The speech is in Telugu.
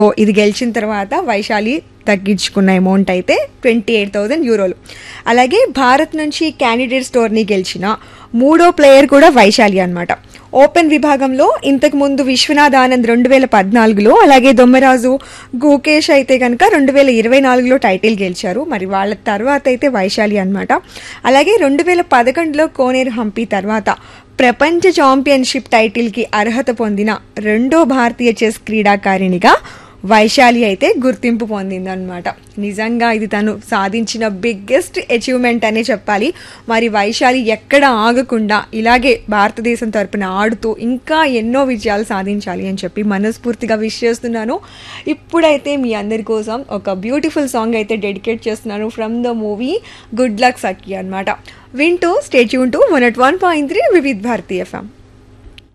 ఇది గెలిచిన తర్వాత వైశాలి తగ్గించుకున్న అమౌంట్ అయితే 28,000 యూరోలు. అలాగే భారత్ నుంచి క్యాండిడేట్స్ టోర్నీ గెలిచిన మూడో ప్లేయర్ కూడా వైశాలి అన్నమాట. ఓపెన్ విభాగంలో ఇంతకు ముందు విశ్వనాథ్ ఆనంద్ 2014లో, అలాగే దొమ్మరాజు గుకేష్ అయితే కనుక 2024లో టైటిల్ గెలిచారు. మరి వాళ్ళ తర్వాత అయితే వైశాలి అన్నమాట. అలాగే 2011లో కోనేరు హంపి తర్వాత ప్రపంచ ఛాంపియన్షిప్ టైటిల్కి అర్హత పొందిన రెండో భారతీయ చెస్ క్రీడాకారిణిగా వైశాలి అయితే గుర్తింపు పొందిందనమాట. నిజంగా ఇది తను సాధించిన బిగ్గెస్ట్ అచీవ్మెంట్ అనే చెప్పాలి. మరి వైశాలి ఎక్కడ ఆగకుండా ఇలాగే భారతదేశం తరపున ఆడుతూ ఇంకా ఎన్నో విజయాలు సాధించాలి అని చెప్పి మనస్ఫూర్తిగా విష్ చేస్తున్నాను. ఇప్పుడైతే మీ అందరి కోసం ఒక బ్యూటిఫుల్ సాంగ్ అయితే డెడికేట్ చేస్తున్నాను from the movie good luck సఖీ అనమాట. వింటూ stay tune to 101.3 Vividh Bharati FM.